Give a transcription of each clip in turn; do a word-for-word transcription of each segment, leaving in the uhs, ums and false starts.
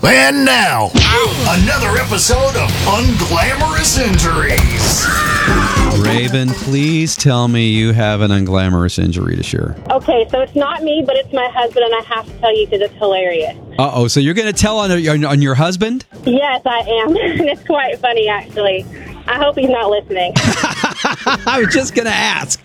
And now, another episode of Unglamorous Injuries. Raven, please tell me you have an unglamorous injury to share. Okay, so it's not me, but it's my husband, and I have to tell you because it's hilarious. Uh-oh, so you're going to tell on, on, on your husband? Yes, I am. And it's quite funny, actually. I hope he's not listening. I was just going to ask.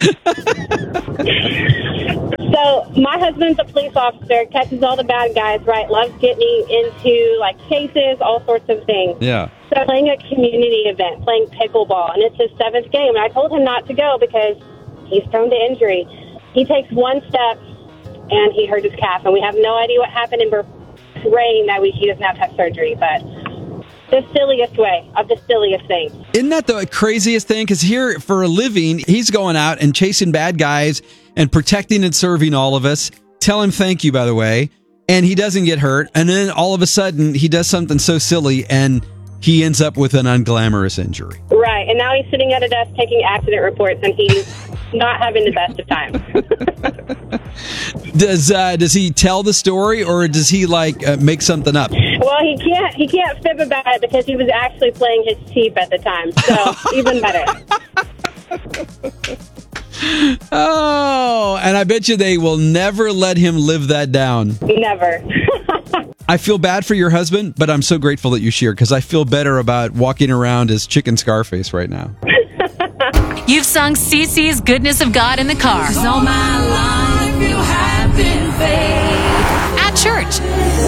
So my husband's a police officer, catches all the bad guys, right? Loves getting into, like, chases, all sorts of things. Yeah. So playing a community event, playing pickleball, and it's his seventh game. And I told him not to go because he's prone to injury. He takes one step, and he hurt his calf. And we have no idea what happened, and we're praying that we, he doesn't have to have surgery. But the silliest way of the silliest things. Isn't that the craziest thing? Because here, for a living, he's going out and chasing bad guys and protecting and serving all of us. Tell him thank you, by the way. And he doesn't get hurt. And then all of a sudden, he does something so silly, and he ends up with an unglamorous injury. Right. And now he's sitting at a desk taking accident reports, and he's not having the best of times. Does uh, does he tell the story, or does he like uh, make something up? Well, he can't he can't fib about it because he was actually playing his chief at the time. So even better. Oh, and I bet you they will never let him live that down. Never. I feel bad for your husband, but I'm so grateful that you shared, because I feel better about walking around as Chicken Scarface right now. You've sung Cece's Goodness of God in the car. 'Cause all my life you have been faithful. At church.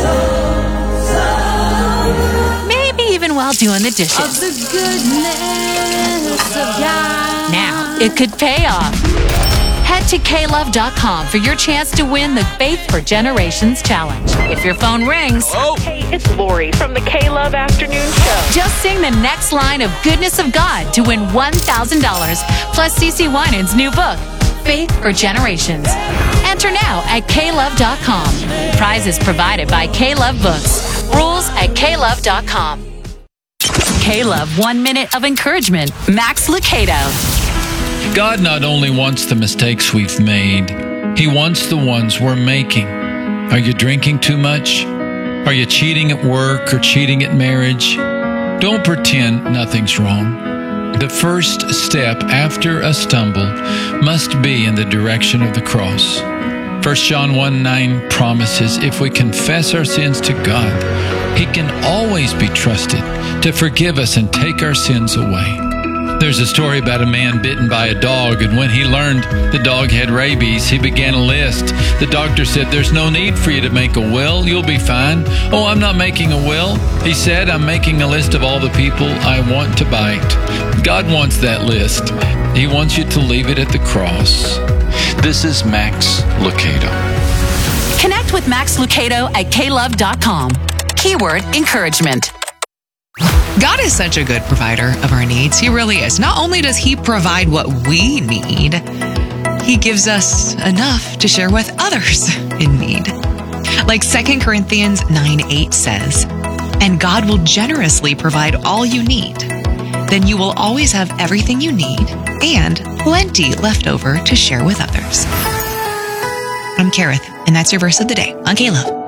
Maybe even while doing the dishes. Of the goodness of God. Now, it could pay off. Head to K Love dot com for your chance to win the Faith for Generations Challenge. If your phone rings, oh. Hey, it's Lori from the K-Love Afternoon Show. Just sing the next line of Goodness of God to win one thousand dollars plus Cece Winans' new book, Faith for Generations. Enter now at K Love dot com. Prizes provided by K-Love Books. Rules at K Love dot com. K-Love One Minute of Encouragement. Max Lucado. God not only wants the mistakes we've made, He wants the ones we're making. Are you drinking too much? Are you cheating at work or cheating at marriage? Don't pretend nothing's wrong. The first step after a stumble must be in the direction of the cross. First John one nine promises if we confess our sins to God, He can always be trusted to forgive us and take our sins away. There's a story about a man bitten by a dog, and when he learned the dog had rabies, he began a list. The doctor said, "There's no need for you to make a will. You'll be fine." "Oh, I'm not making a will." He said, "I'm making a list of all the people I want to bite." God wants that list. He wants you to leave it at the cross. This is Max Lucado. Connect with Max Lucado at K Love dot com. Keyword encouragement. God is such a good provider of our needs. He really is. Not only does He provide what we need, He gives us enough to share with others in need. Like Second Corinthians nine eight says, "And God will generously provide all you need. Then you will always have everything you need and plenty left over to share with others." I'm Kareth, and that's your verse of the day on K-Love.